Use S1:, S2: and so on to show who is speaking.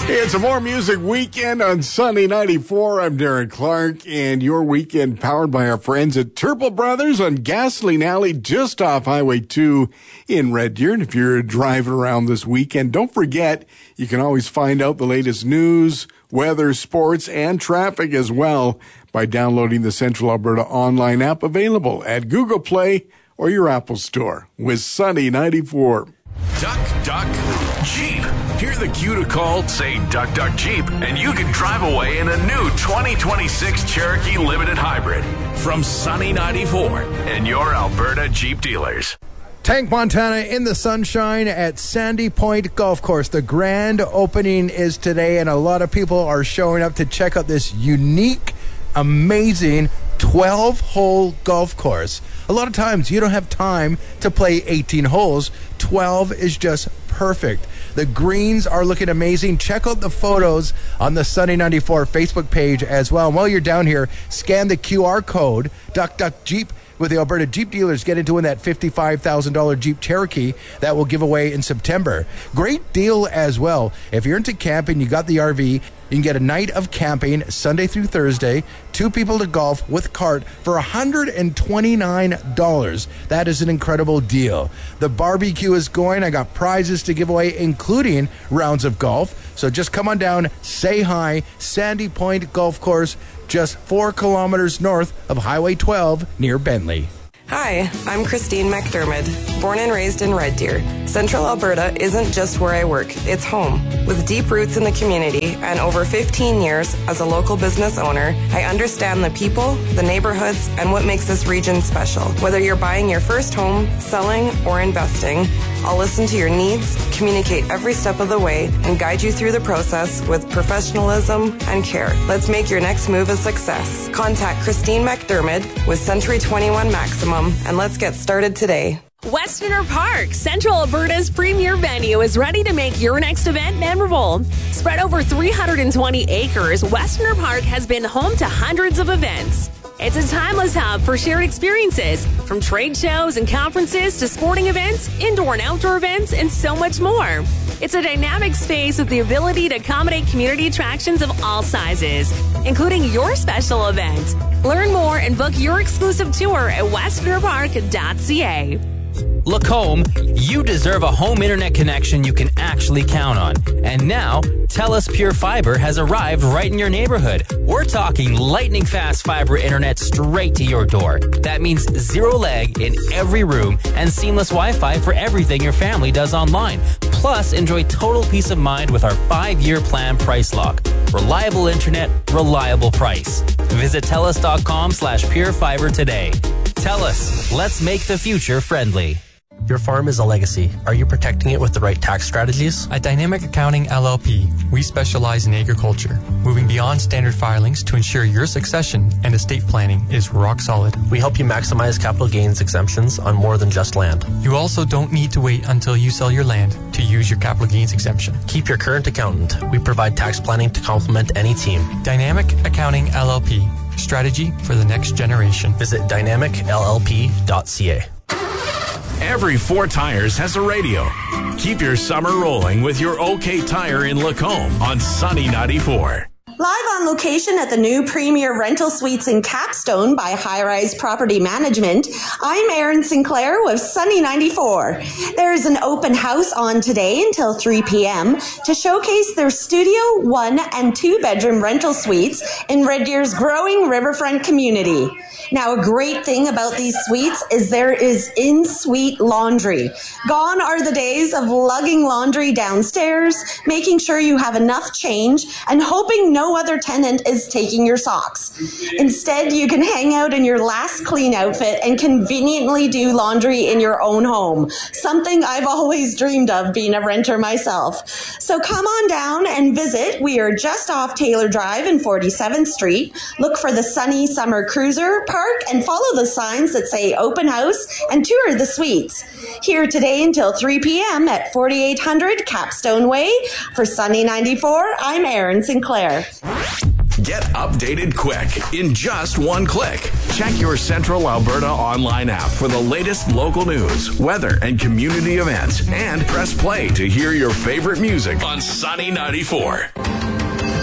S1: It's a More Music Weekend on Sunny 94. I'm Darren Clark, and your weekend powered by our friends at Turple Brothers on Gasoline Alley, just off Highway 2 in Red Deer. And if you're driving around this weekend, don't forget, you can always find out the latest news, weather, sports, and traffic as well by downloading the Central Alberta online app available at Google Play or your Apple Store with Sunny 94.
S2: Duck, Duck, Jeep. Hear the cue to call, say Duck, Duck, Jeep, and you can drive away in a new 2026 Cherokee Limited Hybrid from Sunny 94 and your Alberta Jeep dealers.
S3: Tank Montana in the sunshine at Sandy Point Golf Course. The grand opening is today, and a lot of people are showing up to check out this unique, amazing 12-hole golf course. A lot of times you don't have time to play 18 holes. 12 is just perfect. The greens are looking amazing. Check out the photos on the Sunny 94 Facebook page as well. And while you're down here, scan the QR code, Duck Duck Jeep, with the Alberta Jeep dealers. Get into that $55,000 Jeep Cherokee that will give away in September. Great deal as well. If you're into camping, you got the RV, you can get a night of camping Sunday through Thursday, 2 people to golf with cart for $129. That is an incredible deal. The barbecue is going. I got prizes to give away, including rounds of golf. So just come on down, say hi. Sandy Point Golf Course, just 4 kilometers north of Highway 12 near Bentley.
S4: Hi, I'm Christine McDermott, born and raised in Red Deer. Central Alberta isn't just where I work, it's home. With deep roots in the community and over 15 years as a local business owner, I understand the people, the neighborhoods, and what makes this region special. Whether you're buying your first home, selling, or investing, I'll listen to your needs, communicate every step of the way, and guide you through the process with professionalism and care. Let's make your next move a success. Contact Christine McDermott with Century 21 Maximum, and let's get started today.
S5: Westerner Park, Central Alberta's premier venue, is ready to make your next event memorable. Spread over 320 acres, Westerner Park has been home to hundreds of events. It's a timeless hub for shared experiences, from trade shows and conferences to sporting events, indoor and outdoor events, and so much more. It's a dynamic space with the ability to accommodate community attractions of all sizes, including your special event. Learn more and book your exclusive tour at westernerpark.ca.
S6: Lacombe, you deserve a home internet connection you can actually count on. And now, TELUS Pure Fiber has arrived right in your neighborhood. We're talking lightning fast fiber internet straight to your door. That means zero lag in every room and seamless Wi-Fi for everything your family does online. Plus, enjoy total peace of mind with our 5-year plan price lock. Reliable internet, reliable price. Visit TELUS.com/purefiber today. TELUS, let's make the future friendly.
S7: Your farm is a legacy. Are you protecting it with the right tax strategies?
S8: At Dynamic Accounting LLP, we specialize in agriculture, moving beyond standard filings to ensure your succession and estate planning is rock solid.
S7: We help you maximize capital gains exemptions on more than just land.
S8: You also don't need to wait until you sell your land to use your capital gains exemption.
S7: Keep your current accountant. We provide tax planning to complement any team.
S8: Dynamic Accounting LLP, strategy for the next generation.
S7: Visit dynamicllp.ca.
S2: Every 4 Tires has a radio. Keep your summer rolling with your OK Tire in Lacombe on Sunny 94.
S9: Live on location at the new Premier Rental Suites in Capstone by High Rise Property Management, I'm Erin Sinclair with Sunny 94. There is an open house on today until 3 p.m. to showcase their Studio 1 and 2 bedroom rental suites in Red Deer's growing riverfront community. Now, a great thing about these suites is there is in-suite laundry. Gone are the days of lugging laundry downstairs, making sure you have enough change, and hoping no other tenant is taking your socks. Instead, you can hang out in your last clean outfit and conveniently do laundry in your own home, something I've always dreamed of being a renter myself. So come on down and visit. We are just off Taylor Drive and 47th Street. Look for the Sunny Summer Cruiser Park and follow the signs that say open house and tour the suites. Here today until 3 p.m. at 4800 Capstone Way. For Sunny 94, I'm Erin Sinclair.
S2: Get updated quick in just one click. Check your Central Alberta online app for the latest local news, weather, and community events. And press play to hear your favorite music on Sunny 94.